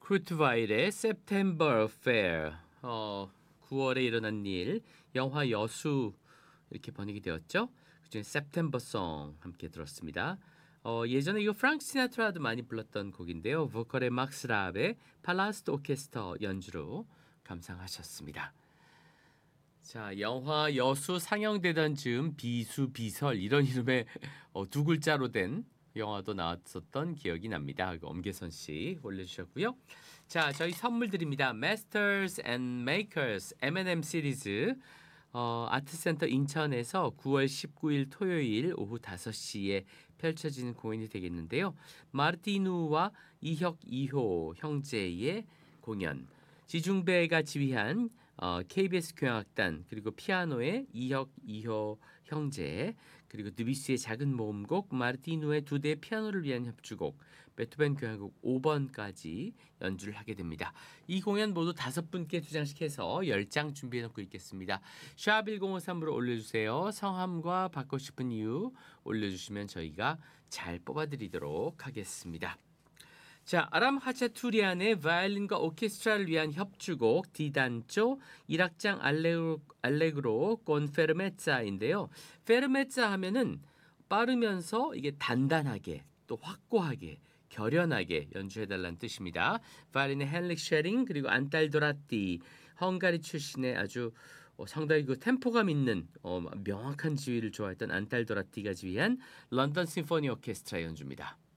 쿠트와일의 September Affair. 9월에 일어난 일, 영화 여수 이렇게 번역이 되었죠. 그중에 September Song 함께 들었습니다. 예전에 이거 프랑크 시나트라도 많이 불렀던 곡인데요. 보컬의 막스 랍의 팔라스트 오케스트라 연주로 감상하셨습니다. 자, 영화 여수 상영되던 즈음 비수비설 이런 이름의 두 글자로 된 영화도 나왔었던 기억이 납니다. 엄계선 씨 올려주셨고요. 자, 저희 선물 드립니다. Masters and Makers M&M 시리즈 아트센터 인천에서 9월 19일 토요일 오후 5시에 펼쳐지는 공연이 되겠는데요. 마르티누와 이혁 이호 형제의 공연, 지중배가 지휘한 KBS 교향악단, 그리고 피아노의 이혁 이호 형제, 그리고 드뷔시의 작은 모음곡, 마르티누의 2대 피아노를 위한 협주곡, 베토벤 교향곡 5번까지 연주를 하게 됩니다. 이 공연 모두 5분께 2장씩 해서 10장 준비해 놓고 있겠습니다. 샵 1053으로 올려주세요. 성함과 받고 싶은 이유 올려주시면 저희가 잘 뽑아드리도록 하겠습니다. 자, 아람 하차투리안의 바이올린과 오케스트라를 위한 협주곡 디단조 1악장 알레그로 건 페르메자인데요. 페르메자 하면은 빠르면서 이게 단단하게 또 확고하게 결연하게 연주해달라는 뜻입니다. 바이올린의 헨릭 쉐링 그리고 안탈도라띠 헝가리 출신의 아주 상당히 그 템포감 있는 명확한 지휘를 좋아했던 안탈도라띠가 지휘한 런던 심포니 오케스트라 연주입니다.